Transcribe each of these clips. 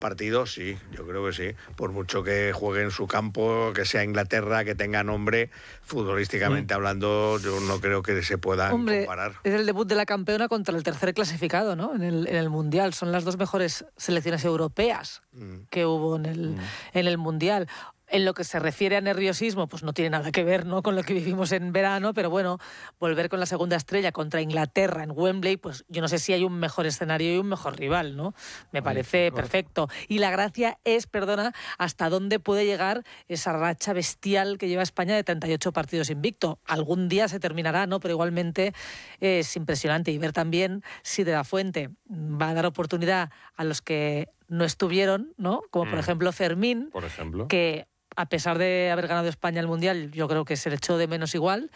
Partido, sí, yo creo que sí. Por mucho que juegue en su campo, que sea Inglaterra, que tenga nombre, futbolísticamente hablando, yo no creo que se puedan comparar. Es el debut de la campeona contra el tercer clasificado, ¿no? En el Mundial. Son las dos mejores selecciones europeas que hubo en el Mundial. En lo que se refiere a nerviosismo, pues no tiene nada que ver, ¿no?, con lo que vivimos en verano, pero bueno, volver con la segunda estrella contra Inglaterra en Wembley, pues yo no sé si hay un mejor escenario y un mejor rival, ¿no? Me parece perfecto. Y la gracia es, hasta dónde puede llegar esa racha bestial que lleva España de 38 partidos invicto. Algún día se terminará, ¿no? Pero igualmente es impresionante. Y ver también si De la Fuente va a dar oportunidad a los que no estuvieron, ¿no? Como por ejemplo Fermín, que a pesar de haber ganado España el Mundial, yo creo que se le echó de menos igual,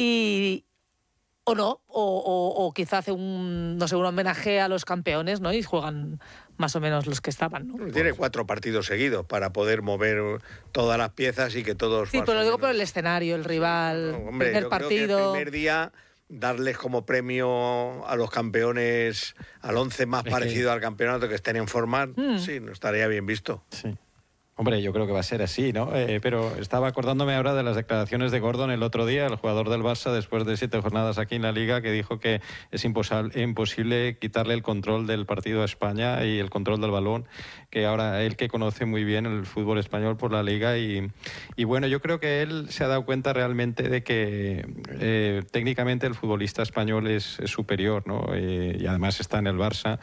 o quizá hace un homenaje a los campeones, ¿no? Y juegan más o menos los que estaban, ¿no? Tiene 4 partidos seguidos para poder mover todas las piezas y que todos... Sí, pero lo digo por el escenario, el rival, hombre, primer partido... Creo que el primer día darles como premio a los campeones, al 11 más parecido al campeonato que estén en forma, sí, no estaría bien visto. Sí. Hombre, yo creo que va a ser así, ¿no? Pero estaba acordándome ahora de las declaraciones de Gordon el otro día, el jugador del Barça, después de 7 jornadas aquí en la Liga, que dijo que es imposible quitarle el control del partido a España y el control del balón, que ahora él, que conoce muy bien el fútbol español por la Liga, y bueno, yo creo que él se ha dado cuenta realmente de que técnicamente el futbolista español es superior, ¿no? Y además está en el Barça,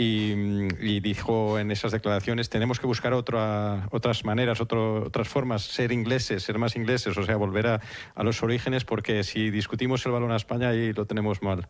y dijo en esas declaraciones: tenemos que buscar otras maneras, otras formas, ser más ingleses, o sea, volver a los orígenes, porque si discutimos el balón a España, ahí lo tenemos mal.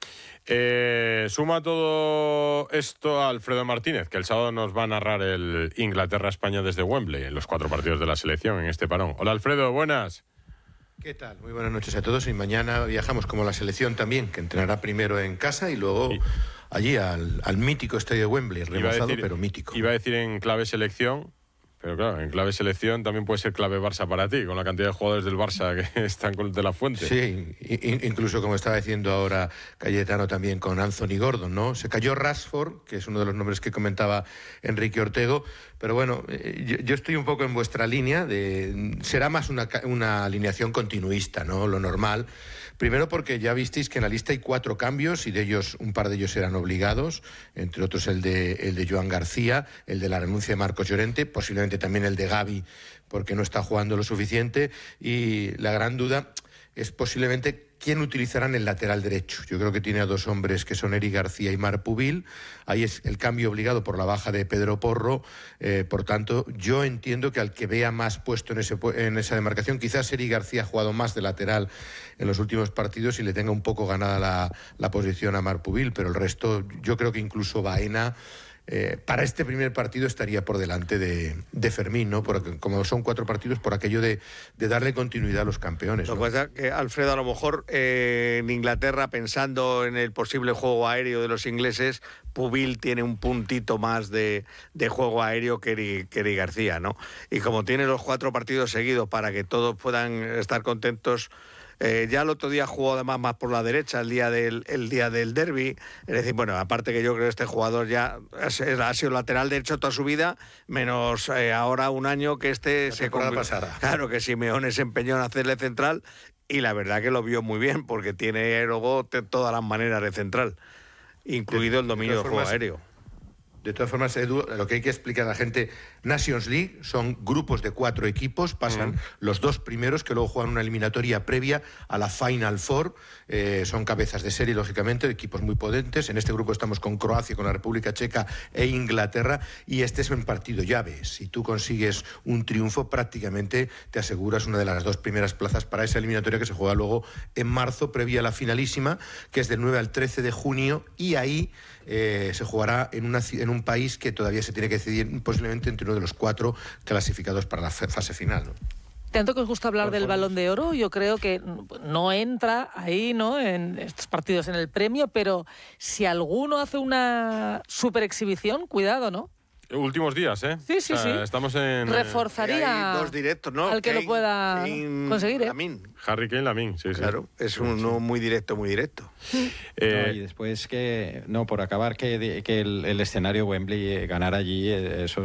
Suma todo esto a Alfredo Martínez, que el sábado nos va a narrar el Inglaterra-España desde Wembley, en los 4 partidos de la selección en este parón. Hola, Alfredo, buenas. ¿Qué tal? Muy buenas noches a todos. Y mañana viajamos como la selección también, que entrenará primero en casa y luego allí al mítico estadio de Wembley, remozado pero mítico. Iba a decir en clave selección, pero claro, en clave selección también puede ser clave Barça para ti, con la cantidad de jugadores del Barça que están con De la Fuente. Sí, incluso como estaba diciendo ahora Cayetano también con Anthony Gordon, ¿no? Se cayó Rashford, que es uno de los nombres que comentaba Enrique Ortego, pero bueno, yo estoy un poco en vuestra línea, será más una alineación continuista, ¿no? Lo normal. Primero porque ya visteis que en la lista hay 4 cambios y de ellos, un par de ellos eran obligados, entre otros el de Joan García, el de la renuncia de Marcos Llorente, posiblemente también el de Gavi, porque no está jugando lo suficiente, y la gran duda es posiblemente quién utilizará en el lateral derecho. Yo creo que tiene a 2 hombres que son Eric García y Marc Pubil. Ahí es el cambio obligado por la baja de Pedro Porro. Por tanto, yo entiendo que al que vea más puesto en esa demarcación, quizás Eric García ha jugado más de lateral en los últimos partidos y le tenga un poco ganada la posición a Marc Pubil, pero el resto, yo creo que incluso Baena para este primer partido estaría por delante de Fermín, ¿no? Porque como son 4 partidos, por aquello de darle continuidad a los campeones, ¿no? Lo que pasa es que, Alfredo, a lo mejor en Inglaterra, pensando en el posible juego aéreo de los ingleses, Pubil tiene un puntito más de juego aéreo que Eric García, ¿no? Y como tiene los 4 partidos seguidos para que todos puedan estar contentos, ya el otro día jugó además más por la derecha, el día del derbi. Es decir, bueno, aparte que yo creo que este jugador ya ha sido lateral derecho toda su vida, menos ahora un año que se pasada. Claro, que Simeone se empeñó en hacerle central, y la verdad que lo vio muy bien, porque tiene luego todas las maneras de central, incluido el dominio del juego aéreo. De todas formas, Edu, lo que hay que explicar a la gente, Nations League son grupos de 4 equipos, pasan los 2 primeros que luego juegan una eliminatoria previa a la Final Four, son cabezas de serie, lógicamente, equipos muy potentes. En este grupo estamos con Croacia, con la República Checa e Inglaterra, y este es un partido llave. Si tú consigues un triunfo, prácticamente te aseguras una de las 2 primeras plazas para esa eliminatoria que se juega luego en marzo, previa a la finalísima, que es del 9 al 13 de junio, y ahí se jugará en un país que todavía se tiene que decidir posiblemente entre uno de los 4 clasificados para la fase final, ¿no? Tanto que os gusta hablar del Balón de Oro, yo creo que no entra ahí, ¿no?, en estos partidos en el premio, pero si alguno hace una super exhibición, cuidado, ¿no? Últimos días, ¿eh? Sí, sí, sí. Estamos en... Reforzaría hay dos directos, ¿no? al que lo pueda conseguir, ¿eh? Lamine. Harry Kane, Lamine, sí, sí. Claro, es uno muy directo, muy directo. Y después por acabar, que el escenario Wembley, ganar allí, eso